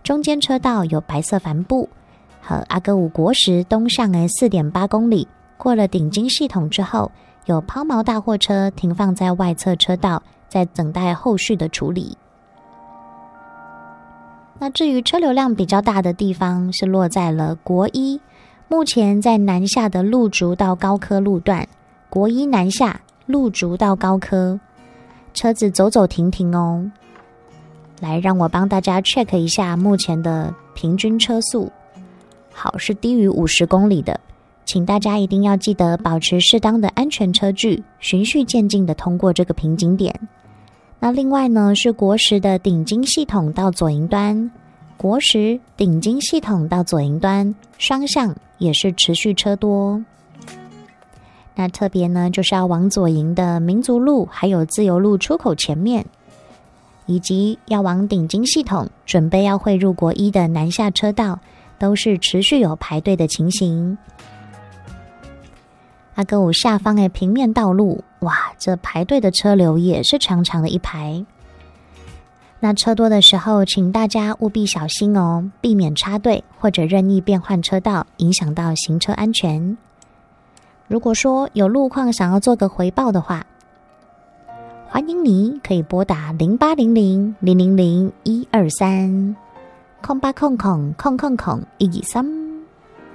中间车道有白色帆布，和阿哥五国时东向4.8公里，过了顶金系统之后，有抛锚大货车停放在外侧车道，在等待后续的处理。那至于车流量比较大的地方是落在了国一，目前在南下的鹿竹到高科路段，国一南下鹿竹到高科，车子走走停停哦。来，让我帮大家 check 一下目前的平均车速，好，是低于50公里的，请大家一定要记得保持适当的安全车距，循序渐进的通过这个瓶颈点。那另外呢，是国十的顶金系统到左营端，国十顶金系统到左营端双向也是持续车多。那特别呢，就是要往左营的民族路还有自由路出口前面，以及要往顶金系统准备要汇入国一的南下车道，都是持续有排队的情形。阿哥五下方的平面道路，哇，这排队的车流也是长长的一排。那车多的时候，请大家务必小心哦，避免插队或者任意变换车道，影响到行车安全。如果说有路况想要做个回报的话，欢迎你可以拨打0800-000-123 0800-000-123。